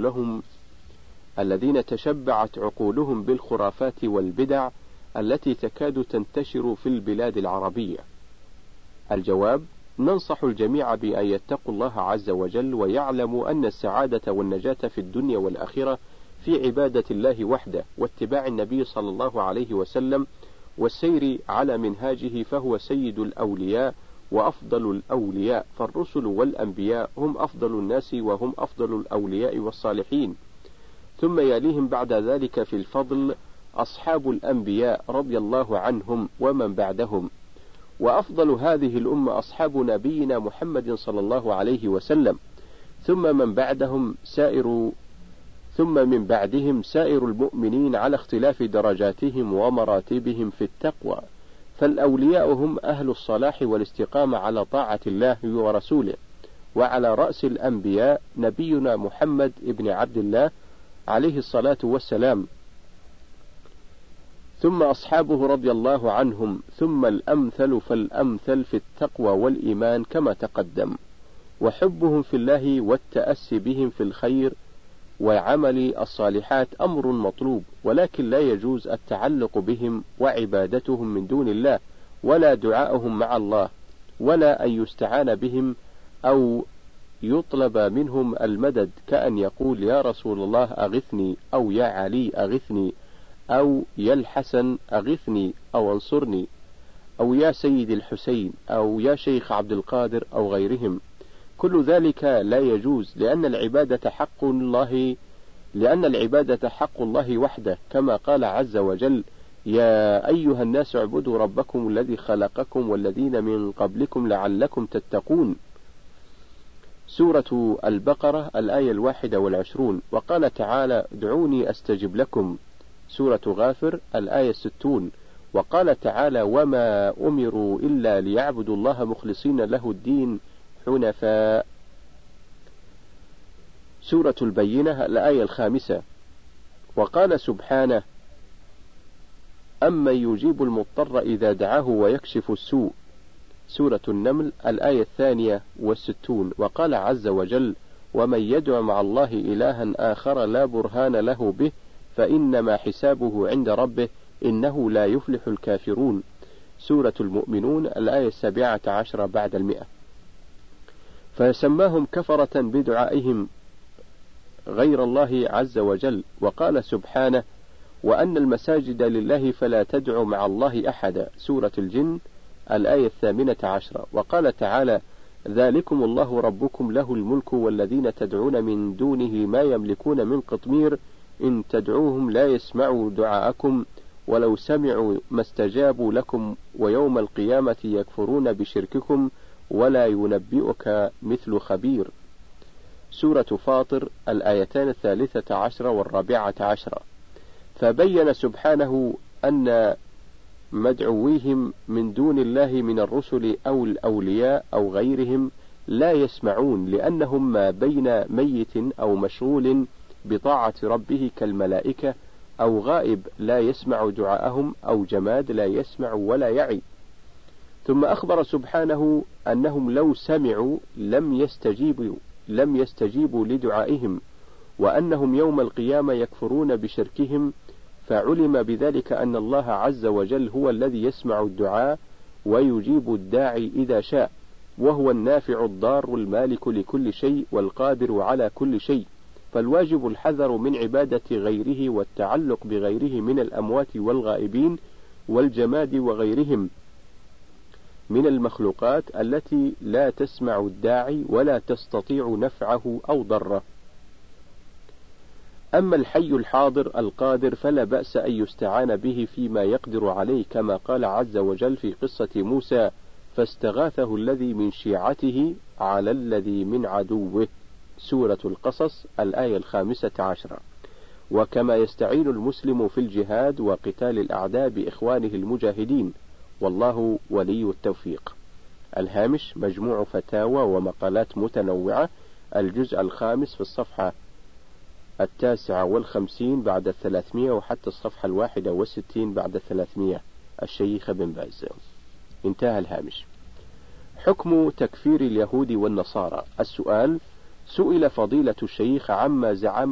الذين تشبعت عقولهم بالخرافات والبدع التي تكاد تنتشر في البلاد العربية؟ الجواب: ننصح الجميع بأن يتقوا الله عز وجل، ويعلموا أن السعادة والنجاة في الدنيا والآخرة في عبادة الله وحده، واتباع النبي صلى الله عليه وسلم، والسير على منهاجه، فهو سيد الأولياء وأفضل الأولياء، فالرسل والأنبياء هم أفضل الناس، وهم أفضل الأولياء والصالحين، ثم يليهم بعد ذلك في الفضل أصحاب الأنبياء رضي الله عنهم ومن بعدهم، وأفضل هذه الأمة أصحاب نبينا محمد صلى الله عليه وسلم، ثم من بعدهم سائر المؤمنين على اختلاف درجاتهم ومراتبهم في التقوى، فالأولياء هم أهل الصلاح والاستقامة على طاعة الله ورسوله، وعلى رأس الأنبياء نبينا محمد ابن عبد الله عليه الصلاة والسلام، ثم أصحابه رضي الله عنهم، ثم الأمثل فالأمثل في التقوى والإيمان كما تقدم، وحبهم في الله والتأسي بهم في الخير وعمل الصالحات أمر مطلوب، ولكن لا يجوز التعلق بهم وعبادتهم من دون الله، ولا دعاءهم مع الله، ولا أن يستعان بهم أو يطلب منهم المدد، كأن يقول يا رسول الله أغثني، أو يا علي أغثني، أو يا الحسن أغثني أو انصرني، أو يا سيد الحسين، أو يا شيخ عبد القادر، أو غيرهم. كل ذلك لا يجوز، لأن العبادة حق الله وحده، كما قال عز وجل: يا أيها الناس اعبدوا ربكم الذي خلقكم والذين من قبلكم لعلكم تتقون. سورة البقرة الآية 21. وقال تعالى: ادعوني أستجب لكم. سورة غافر الآية 60. وقال تعالى: وما أمروا إلا ليعبدوا الله مخلصين له الدين حنفاء. سورة البينة الآية 5. وقال سبحانه: أمن يجيب المضطر إذا دعاه ويكشف السوء. سورة النمل الآية 62. وقال عز وجل: ومن يدع مع الله إلها آخر لا برهان له به فإنما حسابه عند ربه إنه لا يفلح الكافرون. سورة المؤمنون الآية 17 بعد 100. فسماهم كفرة بدعائهم غير الله عز وجل. وقال سبحانه: وأن المساجد لله فلا تدع مع الله أحدا. سورة الجن الآية 18. وقال تعالى: ذلكم الله ربكم له الملك والذين تدعون من دونه ما يملكون من قطمير إن تدعوهم لا يسمعوا دعاءكم ولو سمعوا ما استجابوا لكم ويوم القيامة يكفرون بشرككم ولا ينبئك مثل خبير. سورة فاطر الآيتان 13 و14. فبين سبحانه أن مدعويهم من دون الله من الرسل أو الأولياء أو غيرهم لا يسمعون، لأنهم ما بين ميت أو مشغول بطاعة ربه كالملائكة، أو غائب لا يسمع دعاءهم، أو جماد لا يسمع ولا يعي. ثم أخبر سبحانه أنهم لو سمعوا لم يستجيبوا لدعائهم، وأنهم يوم القيامة يكفرون بشركهم، فعلم بذلك أن الله عز وجل هو الذي يسمع الدعاء ويجيب الداعي إذا شاء، وهو النافع الضار المالك لكل شيء والقادر على كل شيء، فالواجب الحذر من عبادة غيره والتعلق بغيره من الأموات والغائبين والجماد وغيرهم من المخلوقات التي لا تسمع الداعي ولا تستطيع نفعه أو ضره. أما الحي الحاضر القادر فلا بأس أن يستعان به فيما يقدر عليه، كما قال عز وجل في قصة موسى: فاستغاثه الذي من شيعته على الذي من عدوه. سورة القصص الآية 15. وكما يستعين المسلم في الجهاد وقتال الأعداء بإخوانه المجاهدين، والله ولي التوفيق. الهامش: مجموع فتاوى ومقالات متنوعة، الجزء 5 في الصفحة 59 بعد 300 وحتى الصفحة 61 بعد 300. الشيخ بن باز. انتهى الهامش. حكم تكفير اليهود والنصارى. السؤال: سئل فضيلة الشيخ عما زعم